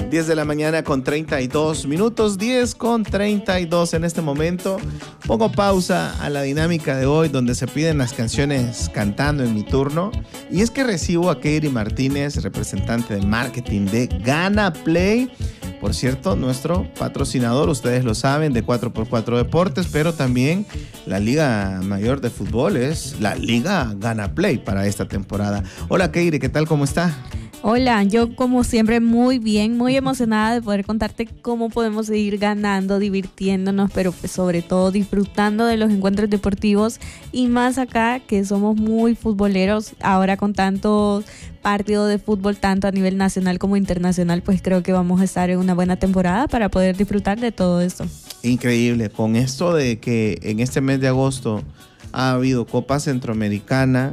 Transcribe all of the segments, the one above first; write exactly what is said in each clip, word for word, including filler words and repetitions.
diez de la mañana con treinta y dos minutos, diez con treinta y dos en este momento. Pongo pausa a la dinámica de hoy donde se piden las canciones cantando en mi turno. Y es que recibo a Keiri Martínez, representante de marketing de Gana Play. Por cierto, nuestro patrocinador, ustedes lo saben, de cuatro por cuatro Deportes, pero también la Liga Mayor de Fútbol es la Liga Gana Play para esta temporada. Hola Keiri, ¿qué tal? ¿Cómo está? Hola, yo como siempre muy bien, muy emocionada de poder contarte cómo podemos seguir ganando, divirtiéndonos, pero pues sobre todo disfrutando de los encuentros deportivos y más acá que somos muy futboleros, ahora con tantos partidos de fútbol tanto a nivel nacional como internacional, pues creo que vamos a estar en una buena temporada para poder disfrutar de todo esto. Increíble, con esto de que en este mes de agosto ha habido Copa Centroamericana,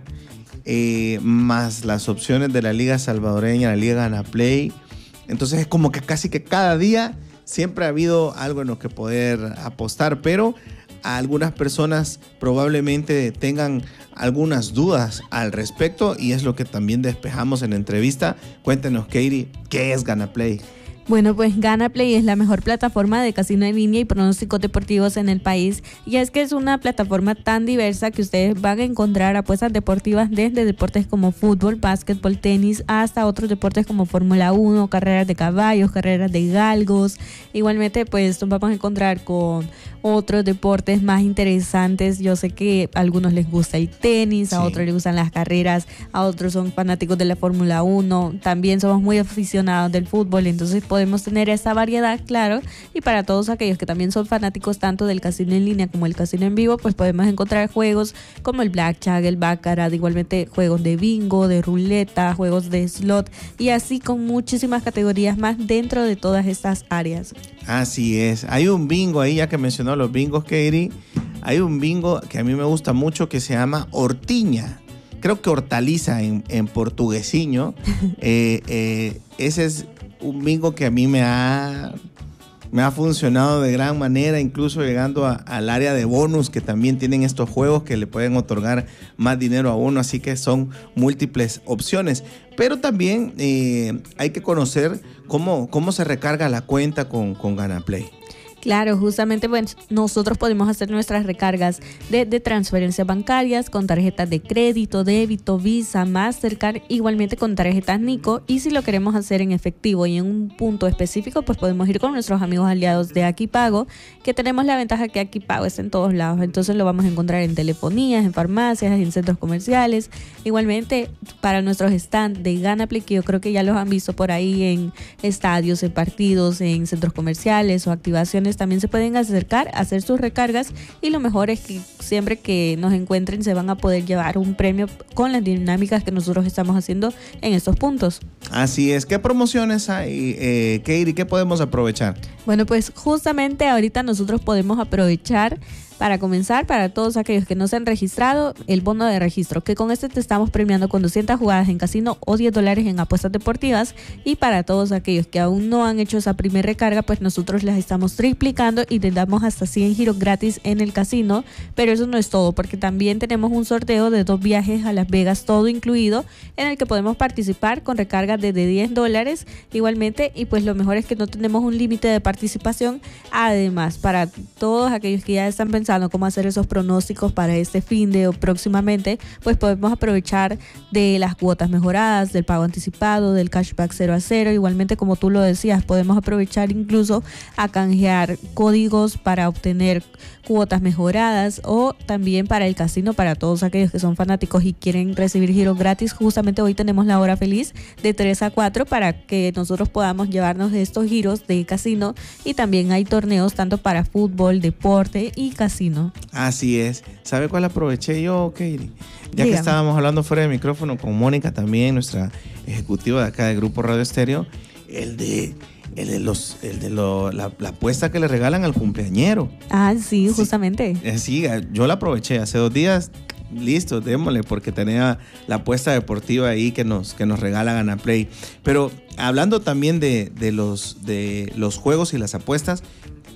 Eh, más las opciones de la Liga Salvadoreña, la Liga Gana Play. Entonces es como que casi que cada día siempre ha habido algo en lo que poder apostar, pero a algunas personas probablemente tengan algunas dudas al respecto y es lo que también despejamos en la entrevista. Cuéntenos, Keiri, ¿qué es Gana Play? Bueno, pues Gana Play es la mejor plataforma de casino en línea y pronósticos deportivos en el país. Y es que es una plataforma tan diversa que ustedes van a encontrar apuestas deportivas desde deportes como fútbol, básquetbol, tenis, hasta otros deportes como Fórmula uno, carreras de caballos, carreras de galgos. Igualmente, pues nos vamos a encontrar con otros deportes más interesantes. Yo sé que a algunos les gusta el tenis, a sí. otros les gustan las carreras, a otros son fanáticos de la Fórmula uno. También somos muy aficionados del fútbol, entonces podemos tener esa variedad, claro, y para todos aquellos que también son fanáticos tanto del casino en línea como el casino en vivo, pues podemos encontrar juegos como el blackjack, el baccarat, igualmente juegos de bingo, de ruleta, juegos de slot y así con muchísimas categorías más dentro de todas estas áreas. Así es, hay un bingo ahí, ya que mencionó los bingos, Keiri, hay un bingo que a mí me gusta mucho que se llama Hortiña. Creo que hortaliza en, en portuguesiño. eh, eh, ese es un bingo que a mí me ha, me ha funcionado de gran manera, incluso llegando a, al área de bonus que también tienen estos juegos que le pueden otorgar más dinero a uno, así que son múltiples opciones. Pero también eh, hay que conocer cómo, cómo se recarga la cuenta con, con Gana Play. Claro, justamente pues, nosotros podemos hacer nuestras recargas de, de transferencias bancarias con tarjetas de crédito, débito, Visa, Mastercard, igualmente con tarjetas Nico, y si lo queremos hacer en efectivo y en un punto específico, pues podemos ir con nuestros amigos aliados de Aquipago, que tenemos la ventaja que Aquipago está en todos lados, entonces lo vamos a encontrar en telefonías, en farmacias, en centros comerciales, igualmente para nuestros stands de Gana Play, que yo creo que ya los han visto por ahí en estadios, en partidos, en centros comerciales o activaciones, también se pueden acercar, hacer sus recargas y lo mejor es que siempre que nos encuentren se van a poder llevar un premio con las dinámicas que nosotros estamos haciendo en estos puntos. Así es, ¿qué promociones hay, eh, Keiri? ¿Qué podemos aprovechar? Bueno, pues justamente ahorita nosotros podemos aprovechar para comenzar, para todos aquellos que no se han registrado, el bono de registro, que con este te estamos premiando con doscientas jugadas en casino o diez dólares en apuestas deportivas, y para todos aquellos que aún no han hecho esa primera recarga, pues nosotros les estamos triplicando y les damos hasta cien giros gratis en el casino. Pero eso no es todo, porque también tenemos un sorteo de dos viajes a Las Vegas, todo incluido, en el que podemos participar con recargas de diez dólares igualmente, y pues lo mejor es que no tenemos un límite de participación. Además, para todos aquellos que ya están pensando cómo hacer esos pronósticos para este fin de o próximamente, pues podemos aprovechar de las cuotas mejoradas, del pago anticipado, del cashback cero a cero. Igualmente, como tú lo decías, podemos aprovechar incluso a canjear códigos para obtener cuotas mejoradas, o también para el casino, para todos aquellos que son fanáticos y quieren recibir giros gratis. Justamente hoy tenemos la hora feliz de tres a cuatro para que nosotros podamos llevarnos de estos giros de casino, y también hay torneos tanto para fútbol, deporte y casino. Así es. ¿Sabe cuál aproveché yo, Keiri? Ya Dígame. Que estábamos hablando fuera de micrófono con Mónica también, nuestra ejecutiva de acá del Grupo Radio Estéreo, el de el de los el de lo, la, la apuesta que le regalan al cumpleañero. Ah, sí, justamente. Sí, sí, yo la aproveché hace dos días. Listo, démosle, porque tenía la apuesta deportiva ahí que nos, que nos regala Gana Play. Pero hablando también de, de, los, de los juegos y las apuestas,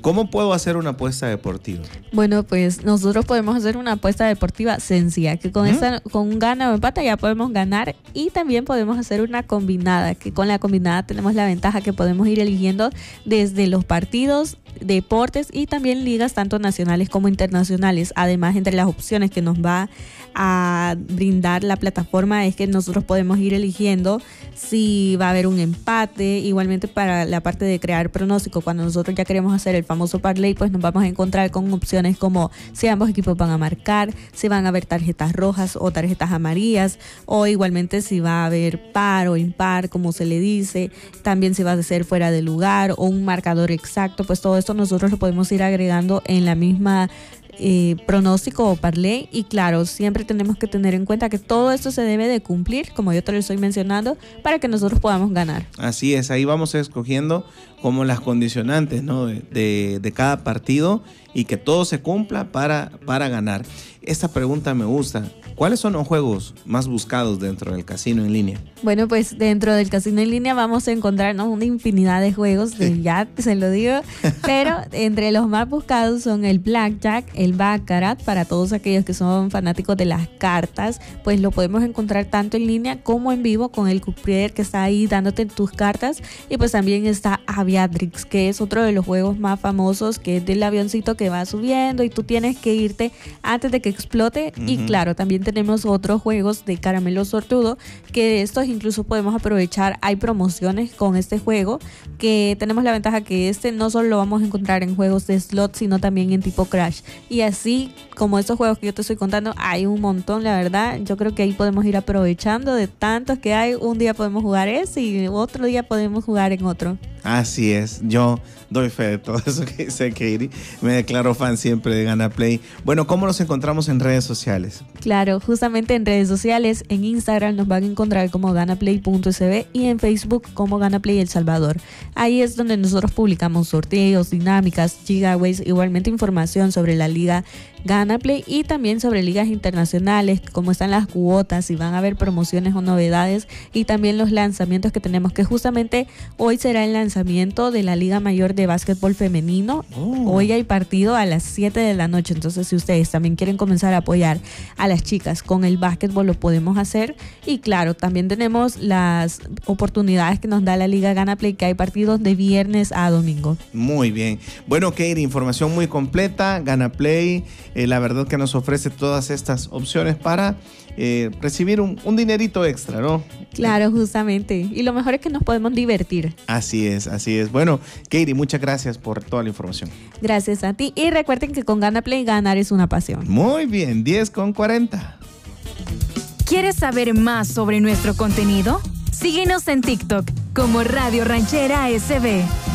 ¿Cómo puedo hacer una apuesta deportiva? Bueno, pues nosotros podemos hacer una apuesta deportiva sencilla, que con, ¿Mm? esta, con un gana o empate ya podemos ganar, y también podemos hacer una combinada, que con la combinada tenemos la ventaja que podemos ir eligiendo desde los partidos, deportes y también ligas tanto nacionales como internacionales. Además, entre las opciones que nos va a brindar la plataforma es que nosotros podemos ir eligiendo si va a haber un empate. Igualmente, para la parte de crear pronóstico, cuando nosotros ya queremos hacer el famoso parlay, pues nos vamos a encontrar con opciones como si ambos equipos van a marcar, si van a haber tarjetas rojas o tarjetas amarillas, o igualmente si va a haber par o impar, como se le dice, también si va a ser fuera de lugar o un marcador exacto. Pues todo esto nosotros lo podemos ir agregando en la misma Eh, pronóstico o parlay, y claro, siempre tenemos que tener en cuenta que todo esto se debe de cumplir, como yo te lo estoy mencionando, para que nosotros podamos ganar. Así es, ahí vamos escogiendo como las condicionantes, ¿no? de, de, de cada partido, y que todo se cumpla para, para ganar. Esta pregunta me gusta. ¿Cuáles son los juegos más buscados dentro del casino en línea? Bueno, pues dentro del casino en línea vamos a encontrarnos una infinidad de juegos, de, ya se lo digo, pero entre los más buscados son el Blackjack, el Baccarat, para todos aquellos que son fanáticos de las cartas, pues lo podemos encontrar tanto en línea como en vivo con el croupier que está ahí dándote tus cartas. Y pues también está Aviatrix, que es otro de los juegos más famosos, que es del avioncito que va subiendo y tú tienes que irte antes de que explote. Uh-huh. Y claro, también tenemos otros juegos de caramelo sortudo, que de estos incluso podemos aprovechar. Hay promociones con este juego, que tenemos la ventaja que este no solo lo vamos a encontrar en juegos de slot, sino también en tipo Crash. Y así como estos juegos que yo te estoy contando, hay un montón, la verdad. Yo creo que ahí podemos ir aprovechando de tantos que hay. Un día podemos jugar ese y otro día podemos jugar en otro. Así es, yo doy fe de todo eso que dice Katie. Me declaro fan siempre de GanaPlay. Bueno, ¿cómo nos encontramos en redes sociales? Claro, justamente en redes sociales, en Instagram nos van a encontrar como ganaplay punto s b y en Facebook como GanaPlay El Salvador. Ahí es donde nosotros publicamos sorteos, dinámicas, giveaways, igualmente información sobre la liga GanaPlay y también sobre ligas internacionales, cómo están las cuotas, si van a haber promociones o novedades, y también los lanzamientos que tenemos, que justamente hoy será el lanzamiento de la Liga Mayor de Básquetbol Femenino. Oh. Hoy hay partido a las siete de la noche, entonces si ustedes también quieren comenzar a apoyar a las chicas con el básquetbol, lo podemos hacer. Y claro, también tenemos las oportunidades que nos da la Liga GanaPlay, que hay partidos de viernes a domingo. Muy bien. Bueno, Katie, información muy completa. GanaPlay, eh, la verdad que nos ofrece todas estas opciones para eh, recibir un, un dinerito extra, ¿no? Claro, justamente. Y lo mejor es que nos podemos divertir. Así es, así es. Bueno, Katie, muchas gracias por toda la información. Gracias a ti. Y recuerden que con GanaPlay ganar es una pasión. Muy bien, diez con cuarenta. ¿Quieres saber más sobre nuestro contenido? Síguenos en TikTok como Radio Ranchera S B.